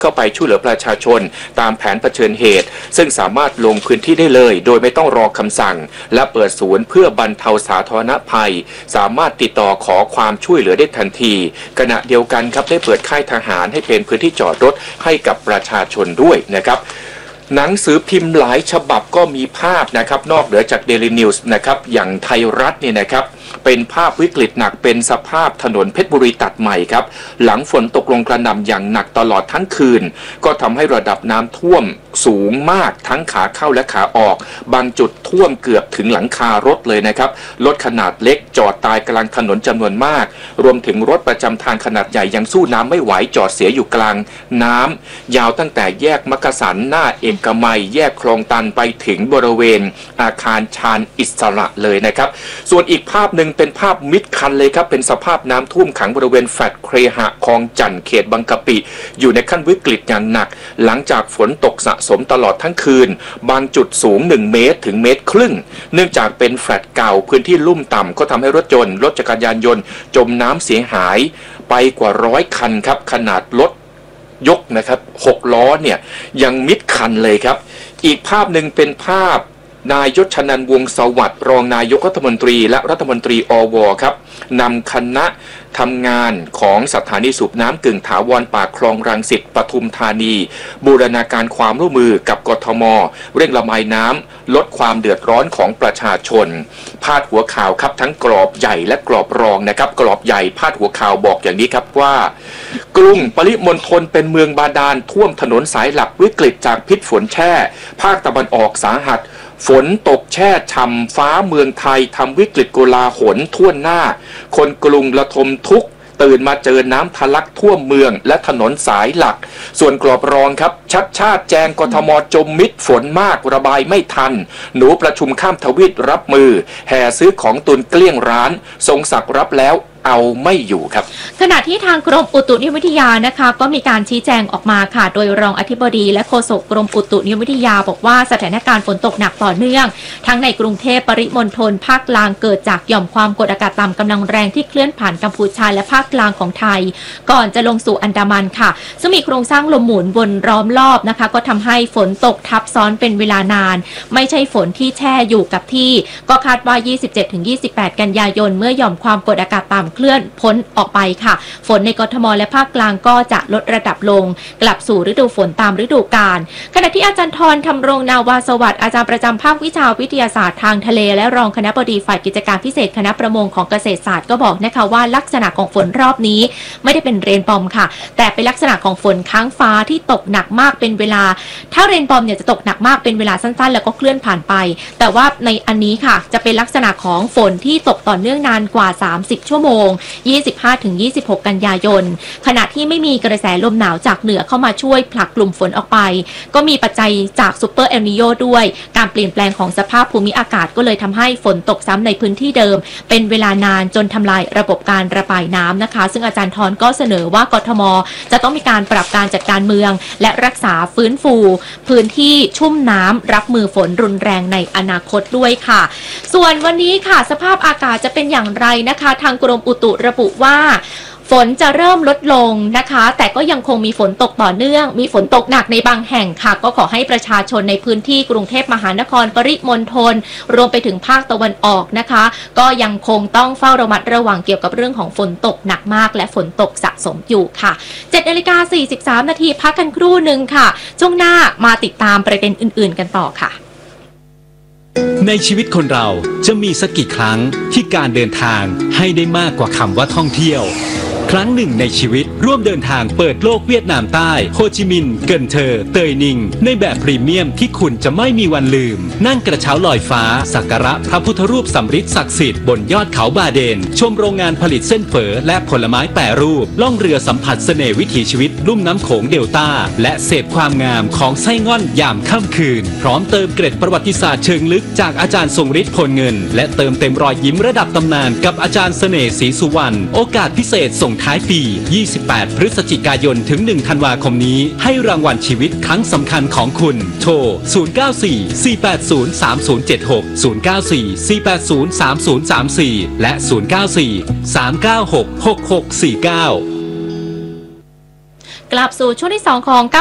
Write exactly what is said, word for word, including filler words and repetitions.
เข้าไปช่วยเหลือประชาชนตามแผนเผชิญเหตุซึ่งสามารถลงพื้นที่ได้เลยโดยไม่ต้องรอคำสั่งและเปิดศูนย์เพื่อบรรเทาสาธารณภัยสามารถติดต่อขอความช่วยเหลือได้ทันทีขณะเดียวกันครับได้เปิดค่ายทหารให้เป็นพื้นที่จอดรถให้กับประชาชนด้วยนะครับหนังสือพิมพ์หลายฉบับก็มีภาพนะครับนอกเหนือจาก Daily News นะครับอย่างไทยรัฐเนี่ยนะครับเป็นภาพวิกฤตหนักเป็นสภาพถนนเพชรบุรีตัดใหม่ครับหลังฝนตกลงกระหน่ำอย่างหนักตลอดทั้งคืนก็ทำให้ระดับน้ำท่วมสูงมากทั้งขาเข้าและขาออกบางจุดท่วมเกือบถึงหลังคารถเลยนะครับรถขนาดเล็กจอดตายกลางถนนจำนวนมากรวมถึงรถประจำทางขนาดใหญ่ยังสู้น้ำไม่ไหวจอดเสียอยู่กลางน้ำยาวตั้งแต่แยกมักกะสันหน้าเอกมัยแยกคลองตันไปถึงบริเวณอาคารชาญอิสระเลยนะครับส่วนอีกภาพหนึ่งเป็นภาพมิดคันเลยครับเป็นสภาพน้ำท่วมขังบริเวณแฟลตเคหะคลองจันทร์เขตบางกะปิอยู่ในขั้นวิกฤตอย่างหนักหลังจากฝนตกสะสมตลอดทั้งคืนบางจุดสูงหนึ่งเมตรถึงเมตรครึ่งเนื่องจากเป็นแฟลตเก่าพื้นที่ลุ่มต่ำก็ทำให้รถยนต์รถจักรยานยนต์จมน้ำเสียหายไปกว่าร้อยคันครับขนาดรถยกนะครับหกล้อเนี่ยยังมิดคันเลยครับอีกภาพหนึ่งเป็นภาพนายยศชนันท์วงศ์สวัสดิ์รองนายกรัฐมนตรีและรัฐมนตรีอวครับนำคณะทำงานของสถานีสูบน้ำกึ่งถาวรปากคลองรังสิตปทุมธานีบูรณาการความร่วมมือกับกทมเร่งระบายน้ำลดความเดือดร้อนของประชาชนพาดหัวข่าวครับทั้งกรอบใหญ่และกรอบรองนะครับกรอบใหญ่พาดหัวข่าวบอกอย่างนี้ครับว่ากรุงปริมณฑลเป็นเมืองบาดาลท่วมถนนสายหลักวิกฤตจากพิษฝนแช่ภาคตะวันออกสาหัสฝนตกแช่ช่ำฟ้าเมืองไทยทำวิกฤตโกลาหลท่วมหน้าคนกรุงระทมทุกข์ตื่นมาเจอน้ำทะลักท่วมเมืองและถนนสายหลักส่วนกรอบรองครับชัดชาติแจงกทมจมมิดฝนมากระบายไม่ทันหนูประชุมข้ามทวีตรับมือแห่ซื้อของตุนเกลี้ยงร้านทรงศักดิ์รับแล้วเอาไม่อยู่ครับขณะที่ทางกรมอุตุนิยมวิทยานะคะก็มีการชี้แจงออกมาค่ะโดยรองอธิบดีและโฆษกกรมอุตุนิยมวิทยาบอกว่าสถานการณ์ฝนตกหนักต่อเนื่องทั้งในกรุงเทพปริมณฑลภาคกลางเกิดจากหย่อมความกดอากาศต่ำกำลังแรงที่เคลื่อนผ่านกัมพูชาและภาคกลางของไทยก่อนจะลงสู่อันดามันค่ะซึ่งมีโครงสร้างลมหมุนวนล้อมรอบนะคะก็ทำให้ฝนตกทับซ้อนเป็นเวลานานไม่ใช่ฝนที่แช่อยู่กับที่ก็คาดว่า ยี่สิบเจ็ดถึงยี่สิบแปด กันยายนเมื่อหย่อมความกดอากาศต่ำเคลื่อนพ้นออกไปค่ะฝนในกทมและภาคกลางก็จะลดระดับลงกลับสู่ฤดูฝนตามฤดูกาลขณะที่อาจารย์ธรธำรงนาวาสวัสดิ์อาจารย์ประจำภาควิชาวิทยาศาสตร์ทางทะเลและรองคณบดีฝ่ายกิจการพิเศษคณะประมงของเกษตรศาสตร์ก็บอกนะคะว่าลักษณะของฝนรอบนี้ไม่ได้เป็นเรนบอมค่ะแต่เป็นลักษณะของฝนค้างฟ้าที่ตกหนักมากเป็นเวลาถ้าเรนบอมเนี่ยจะตกหนักมากเป็นเวลาสั้นๆแล้วก็เคลื่อนผ่านไปแต่ว่าในอันนี้ค่ะจะเป็นลักษณะของฝนที่ตกต่อเนื่องนานกว่าสามสิบชั่วโมง ยี่สิบห้าถึงยี่สิบหก กันยายนขณะที่ไม่มีกระแสลมหนาวจากเหนือเข้ามาช่วยผลักกลุ่มฝนออกไปก็มีปัจจัยจากซูเปอร์เอลนิโญด้วยการเปลี่ยนแปลงของสภาพภูมิอากาศก็เลยทำให้ฝนตกซ้ำในพื้นที่เดิมเป็นเวลานานจนทำลายระบบการระบายน้ำนะคะซึ่งอาจารย์ธรก็เสนอว่ากทมจะต้องมีการปรับการจัดการเมืองและรักษาฟื้นฟูพื้นที่ชุ่มน้ำรับมือฝนรุนแรงในอนาคตด้วยค่ะส่วนวันนี้ค่ะสภาพอากาศจะเป็นอย่างไรนะคะทางกรมอุตุระบุว่าฝนจะเริ่มลดลงนะคะแต่ก็ยังคงมีฝนตกต่อเนื่องมีฝนตกหนักในบางแห่งค่ะก็ขอให้ประชาชนในพื้นที่กรุงเทพมหานครปริมณฑลรวมไปถึงภาคตะวันออกนะคะก็ยังคงต้องเฝ้าระมัดระวังเกี่ยวกับเรื่องของฝนตกหนักมากและฝนตกสะสมอยู่ค่ะเจ็ดนาฬิกาสี่สิบสามนาทีพักกันครู่หนึ่งค่ะช่วงหน้ามาติดตามประเด็นอื่นๆกันต่อค่ะในชีวิตคนเราจะมีสักกี่ครั้งที่การเดินทางให้ได้มากกว่าคำว่าท่องเที่ยวครั้งหนึ่งในชีวิตร่วมเดินทางเปิดโลกเวียดนามใต้โฮจิมินห์เกินเทอเตยนิงในแบบพรีเมียมที่คุณจะไม่มีวันลืมนั่งกระเช้าลอยฟ้าสักการะพระพุทธรูปสำริดศักดิ์สิทธิ์บนยอดเขาบาเดนชมโรงงานผลิตเส้นเฝอและผลไม้แปรรูปล่องเรือสัมผัสเสน่ห์วิถีชีวิตลุ่มน้ำโขงเดลต้าและเสพความงามของไส้ง่อนยามค่ำคืนพร้อมเติมเกร็ดประวัติศาสตร์เชิงลึกจากอาจารย์ทรงฤทธิ์พลเงินและเติมเต็มรอยยิ้มระดับตำนานกับอาจารย์เสน่ห์ศรีสุวรรณโอกาสพิเศษส่งท้ายปียี่สิบแปด พฤศจิกายนถึงหนึ่งธันวาคมนี้ให้รางวัลชีวิตครั้งสำคัญของคุณโทรศูนย์ เก้า สี่ สี่ แปด ศูนย์ สาม ศูนย์ เจ็ด หก ศูนย์ เก้า สี่ สี่ แปด ศูนย์ สาม ศูนย์ สาม สี่และศูนย์ เก้า สี่ สาม เก้า หก หก หก สี่ เก้ากลับสู่ช่วงที่สองของ